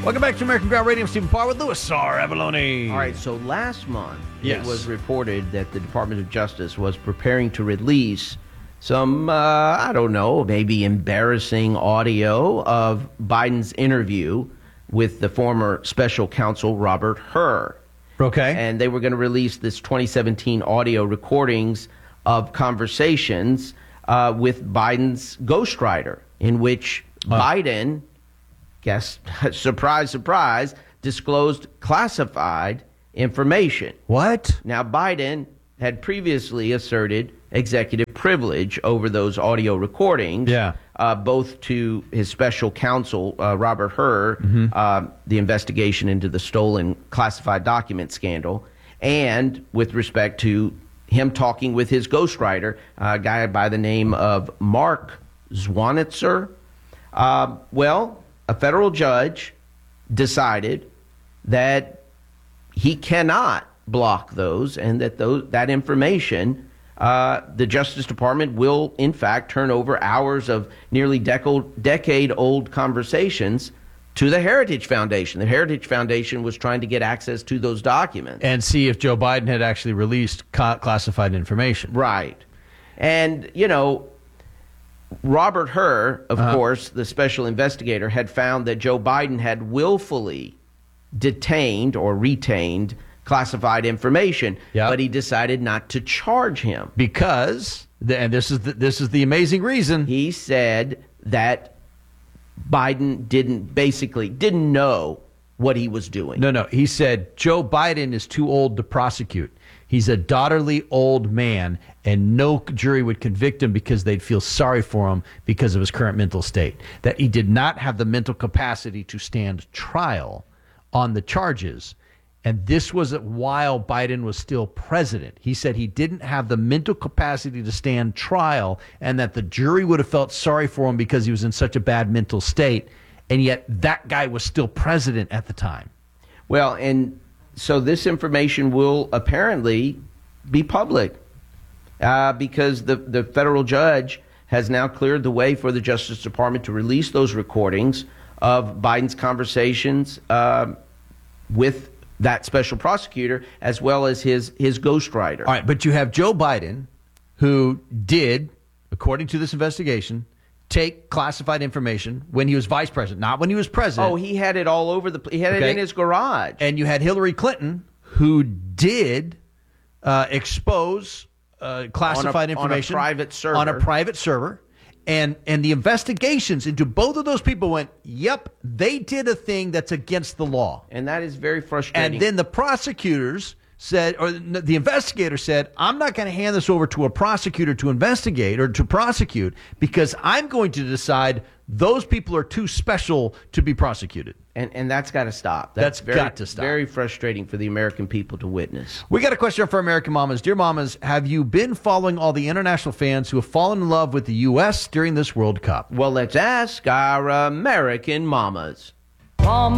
Welcome back to American Ground Radio. I'm Stephen Parr with Louis R. Avalone. All right, so last month Yes. it was reported that the Department of Justice was preparing to release some, I don't know, maybe embarrassing audio of Biden's interview with the former special counsel Robert Hur. Okay. And they were going to release this 2017 audio recordings of conversations with Biden's ghostwriter, in which Biden, guess, surprise, surprise, disclosed classified information. What? Now, Biden had previously asserted executive privilege over those audio recordings, Yeah. both to his special counsel, Robert Hur, the investigation into the stolen classified document scandal, and with respect to him talking with his ghostwriter, a guy by the name of Mark Zwanitzer. Well, a federal judge decided that he cannot block those, and that that information, the Justice Department will, in fact, turn over hours of nearly decade-old conversations to the Heritage Foundation. The Heritage Foundation was trying to get access to those documents. And see if Joe Biden had actually released classified information. Right. And, you know, Robert Hur, of course, the special investigator, had found that Joe Biden had willfully detained or retained classified information, but he decided not to charge him. Because, and this is the amazing reason. He said that Biden didn't know what he was doing. No. He said Joe Biden is too old to prosecute. He's a daughterly old man, and no jury would convict him because they'd feel sorry for him because of his current mental state. That he did not have the mental capacity to stand trial on the charges. And this was while Biden was still president. He said he didn't have the mental capacity to stand trial, and that the jury would have felt sorry for him because he was in such a bad mental state. And yet that guy was still president at the time. Well, and so this information will apparently be public because the federal judge has now cleared the way for the Justice Department to release those recordings of Biden's conversations with that special prosecutor, as well as his ghostwriter. All right, but you have Joe Biden, who did, according to this investigation, take classified information when he was vice president, not when he was president. Oh, he had it all over he had it in his garage. And you had Hillary Clinton, who did expose classified information on a private server. On a private server. And the investigations into both of those people went, yep, they did a thing that's against the law. And that is very frustrating. And then the prosecutors said, or the investigator said, I'm not going to hand this over to a prosecutor to investigate or to prosecute because I'm going to decide those people are too special to be prosecuted. And that's got to stop. That's got to stop. Very frustrating for the American people to witness. We got a question for American mamas. Dear mamas, have you been following all the international fans who have fallen in love with the U.S. during this World Cup? Well, let's ask our American mamas. Mama.